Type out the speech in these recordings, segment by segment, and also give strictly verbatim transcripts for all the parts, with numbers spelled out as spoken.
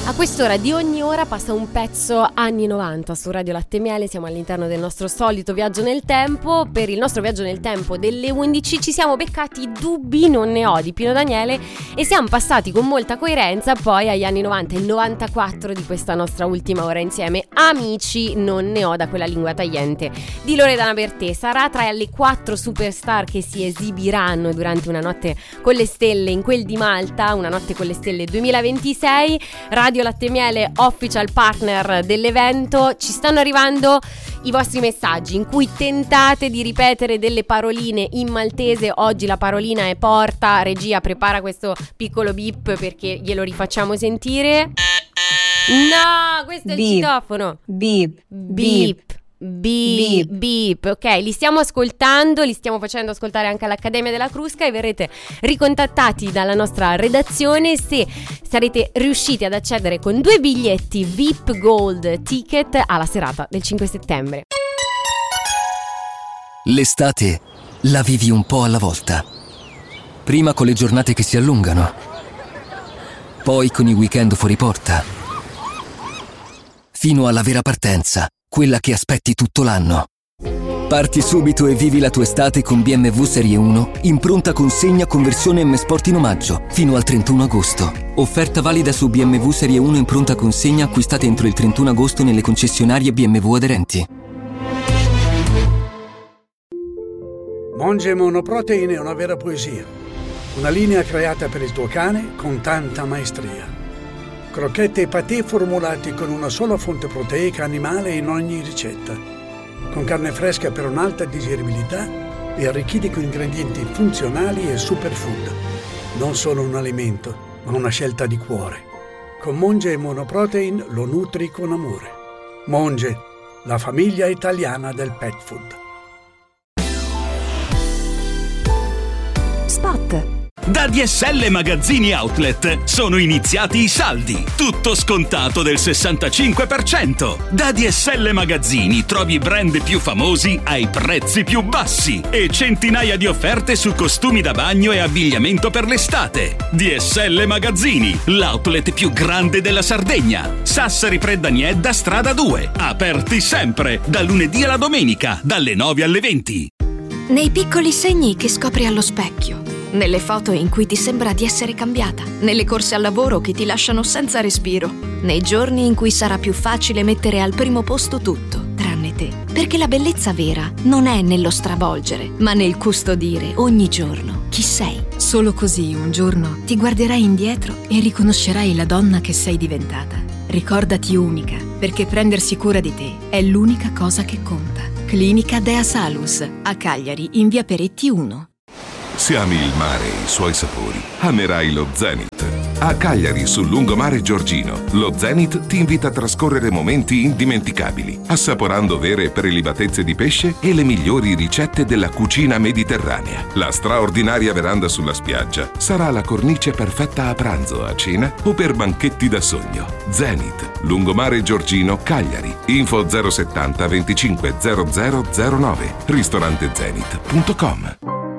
A quest'ora di ogni ora passa un pezzo anni novanta su Radio Latte e Miele. Siamo all'interno del nostro solito viaggio nel tempo. Per il nostro viaggio nel tempo delle undici ci siamo beccati Dubbi non ne ho di Pino Daniele e siamo passati con molta coerenza poi agli anni novanta, il novantaquattro di questa nostra ultima ora insieme. Amici non ne ho da quella lingua tagliente di Loredana Bertè. Sarà tra le quattro superstar che si esibiranno durante una notte con le stelle in quel di Malta, una notte con le stelle duemilaventisei. Radio Latte e Miele, official partner dell'evento. Ci stanno arrivando i vostri messaggi in cui tentate di ripetere delle paroline in maltese. Oggi la parolina è porta. Regia, prepara questo piccolo beep perché glielo rifacciamo sentire. No, questo è il Beep. citofono. Beep. Beep. Beep, Beep. beep, ok, li stiamo ascoltando, li stiamo facendo ascoltare anche all'Accademia della Crusca e verrete ricontattati dalla nostra redazione se sarete riusciti ad accedere con due biglietti V I P Gold Ticket alla serata del cinque settembre. L'estate la vivi un po' alla volta. Prima con le giornate che si allungano, poi con i weekend fuori porta, fino alla vera partenza, quella che aspetti tutto l'anno. Parti subito e vivi la tua estate con B M W Serie uno in pronta consegna con versione M Sport in omaggio fino al trentuno agosto. Offerta valida su B M W Serie uno in pronta consegna acquistate entro il trentuno agosto nelle concessionarie B M W aderenti. Monge Monoprotein è una vera poesia. Una linea creata per il tuo cane con tanta maestria. Crocchette e patè formulati con una sola fonte proteica animale in ogni ricetta. Con carne fresca per un'alta digeribilità e arricchiti con ingredienti funzionali e superfood. Non solo un alimento, ma una scelta di cuore. Con Monge Monoprotein lo nutri con amore. Monge, la famiglia italiana del pet food. Spot. Da D S L Magazzini Outlet sono iniziati i saldi, tutto scontato del sessantacinque per cento. Da D S L Magazzini trovi i brand più famosi ai prezzi più bassi e centinaia di offerte su costumi da bagno e abbigliamento per l'estate. D S L Magazzini, l'outlet più grande della Sardegna. Sassari Preddaniedda, strada due, aperti sempre, da lunedì alla domenica, dalle nove alle venti. Nei piccoli segni che scopri allo specchio, nelle foto in cui ti sembra di essere cambiata, nelle corse al lavoro che ti lasciano senza respiro, nei giorni in cui sarà più facile mettere al primo posto tutto, tranne te. Perché la bellezza vera non è nello stravolgere, ma nel custodire ogni giorno chi sei. Solo così un giorno ti guarderai indietro e riconoscerai la donna che sei diventata. Ricordati unica, perché prendersi cura di te è l'unica cosa che conta. Clinica Dea Salus, a Cagliari, in via Peretti uno. Se ami il mare e i suoi sapori, amerai lo Zenith. A Cagliari, sul lungomare Giorgino, lo Zenith ti invita a trascorrere momenti indimenticabili, assaporando vere prelibatezze di pesce e le migliori ricette della cucina mediterranea. La straordinaria veranda sulla spiaggia sarà la cornice perfetta a pranzo, a cena o per banchetti da sogno. Zenith, lungomare Giorgino, Cagliari. Info zero settanta venticinque zero zero zero nove, ristorante zenith punto com.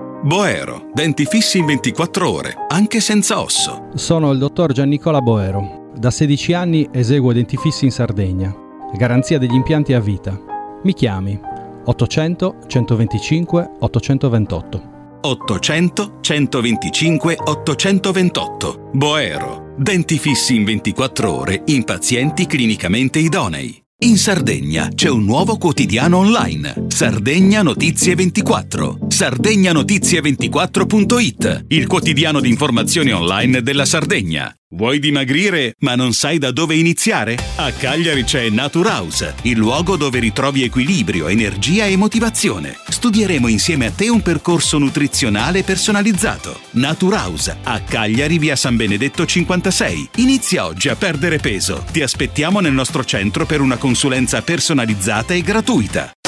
Boero, denti fissi in ventiquattro ore, anche senza osso. Sono il dottor Giannicola Boero. Da sedici anni eseguo denti fissi in Sardegna. Garanzia degli impianti a vita. Mi chiami ottocento centoventicinque ottocentoventotto. ottocento centoventicinque ottocentoventotto. Boero, denti fissi in ventiquattro ore in pazienti clinicamente idonei. In Sardegna c'è un nuovo quotidiano online, Sardegna Notizie ventiquattro, sardegna notizie ventiquattro punto it, il quotidiano di informazioni online della Sardegna. Vuoi dimagrire ma non sai da dove iniziare? A Cagliari c'è Naturhouse, il luogo dove ritrovi equilibrio, energia e motivazione. Studieremo insieme a te un percorso nutrizionale personalizzato. Naturhouse, a Cagliari, via San Benedetto cinquantasei. Inizia oggi a perdere peso. Ti aspettiamo nel nostro centro per una consulenza personalizzata e gratuita.